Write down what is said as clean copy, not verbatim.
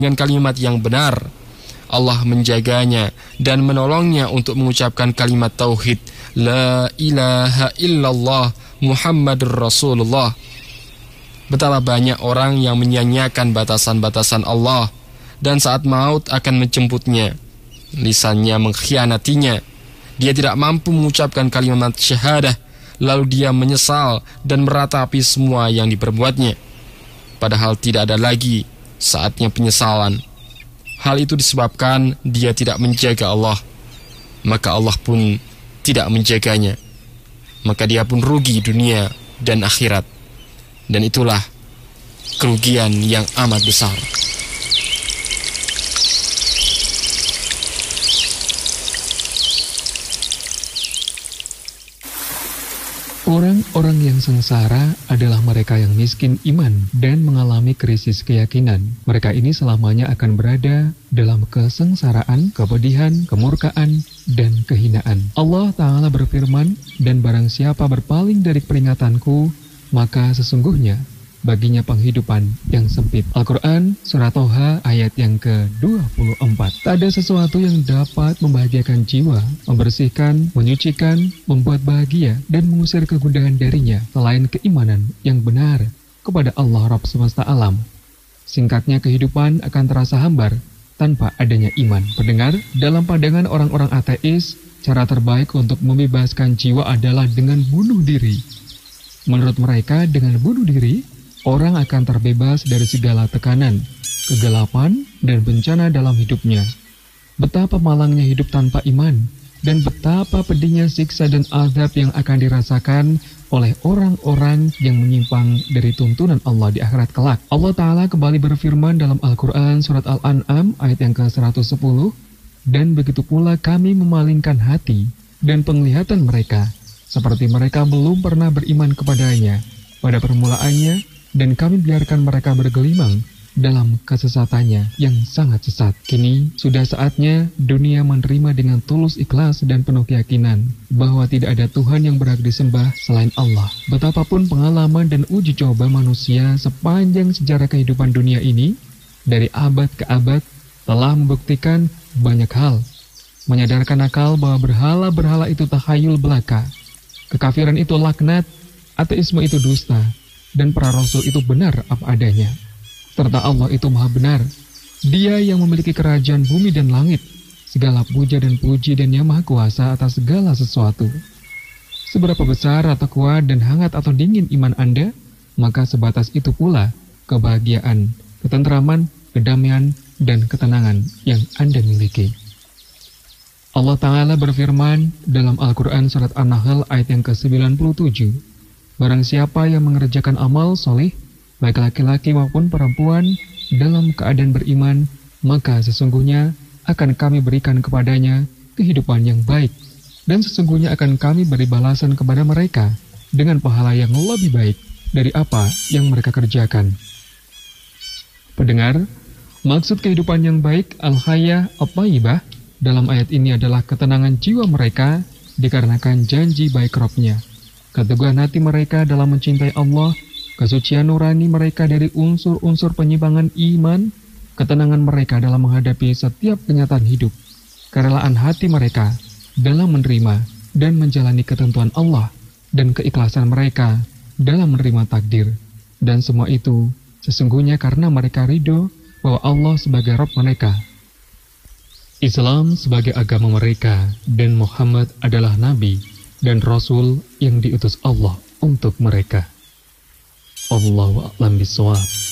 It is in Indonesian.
dengan kalimat yang benar. Allah menjaganya dan menolongnya untuk mengucapkan kalimat tauhid, La ilaha illallah Muhammadur Rasulullah. Betapa banyak orang yang menyanyiakan batasan-batasan Allah, dan saat maut akan menjemputnya, lisannya mengkhianatinya. Dia tidak mampu mengucapkan kalimat syahadah, lalu dia menyesal dan meratapi semua yang diperbuatnya. Padahal tidak ada lagi saatnya penyesalan. Hal itu disebabkan dia tidak menjaga Allah, maka Allah pun tidak menjaganya. Maka dia pun rugi dunia dan akhirat. Dan itulah kerugian yang amat besar. Orang-orang yang sengsara adalah mereka yang miskin iman dan mengalami krisis keyakinan. Mereka ini selamanya akan berada dalam kesengsaraan, kepedihan, kemurkaan, dan kehinaan. Allah Ta'ala berfirman, dan barang siapa berpaling dari peringatanku, maka sesungguhnya baginya penghidupan yang sempit. Al-Quran Surat Toha ayat yang ke-24. Tak ada sesuatu yang dapat membahagiakan jiwa, membersihkan, menyucikan, membuat bahagia, dan mengusir kegundahan darinya selain keimanan yang benar kepada Allah Rabb semesta alam. Singkatnya, kehidupan akan terasa hambar tanpa adanya iman. Pendengar, dalam pandangan orang-orang ateis, cara terbaik untuk membebaskan jiwa adalah dengan bunuh diri. Menurut mereka, dengan bunuh diri, orang akan terbebas dari segala tekanan, kegelapan, dan bencana dalam hidupnya. Betapa malangnya hidup tanpa iman, dan betapa pedihnya siksa dan azab yang akan dirasakan oleh orang-orang yang menyimpang dari tuntunan Allah di akhirat kelak. Allah Ta'ala kembali berfirman dalam Al-Quran Surat Al-An'am ayat yang ke-110, dan begitu pula kami memalingkan hati dan penglihatan mereka, seperti mereka belum pernah beriman kepadanya pada permulaannya, dan kami biarkan mereka bergelimang dalam kesesatannya yang sangat sesat. Kini sudah saatnya dunia menerima dengan tulus ikhlas dan penuh keyakinan bahwa tidak ada Tuhan yang berhak disembah selain Allah. Betapapun pengalaman dan uji coba manusia sepanjang sejarah kehidupan dunia ini, dari abad ke abad, telah membuktikan banyak hal. Menyadarkan akal bahwa berhala-berhala itu takhayul belaka, kekafiran itu laknat, ateisme itu dusta, dan para rasul itu benar apa adanya. Serta Allah itu maha benar. Dia yang memiliki kerajaan bumi dan langit, segala puja dan puji, dan yang maha kuasa atas segala sesuatu. Seberapa besar atau kuat dan hangat atau dingin iman Anda, maka sebatas itu pula kebahagiaan, ketentraman, kedamaian, dan ketenangan yang Anda miliki. Allah Ta'ala berfirman dalam Al-Quran Surat An-Nahl ayat yang ke-97, barang siapa yang mengerjakan amal soleh, baik laki-laki maupun perempuan, dalam keadaan beriman, maka sesungguhnya akan kami berikan kepadanya kehidupan yang baik, dan sesungguhnya akan kami beri balasan kepada mereka dengan pahala yang lebih baik dari apa yang mereka kerjakan. Pendengar, maksud kehidupan yang baik al-hayah at-thayyibah dalam ayat ini adalah ketenangan jiwa mereka dikarenakan janji baik Rabb-nya, keteguhan hati mereka dalam mencintai Allah, kesucian nurani mereka dari unsur-unsur penyimpangan iman, ketenangan mereka dalam menghadapi setiap kenyataan hidup, kerelaan hati mereka dalam menerima dan menjalani ketentuan Allah, dan keikhlasan mereka dalam menerima takdir. Dan semua itu sesungguhnya karena mereka ridho bahwa Allah sebagai Rabb mereka, Islam sebagai agama mereka, dan Muhammad adalah Nabi dan Rasul yang diutus Allah untuk mereka. Allahu a'lam bishawab.